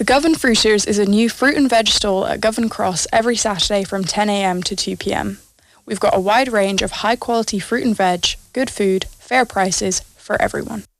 The Govan Fruiters is a new fruit and veg stall at Govan Cross every Saturday from 10am to 2pm. We've got a wide range of high quality fruit and veg, good food, fair prices for everyone.